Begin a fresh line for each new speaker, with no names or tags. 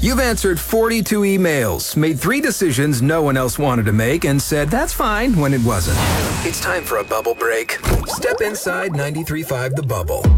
You've answered 42 emails, made 3 decisions no one else wanted to make, and said that's fine when it wasn't. It's time for a bubble break. Step inside 93.5 The Bubble.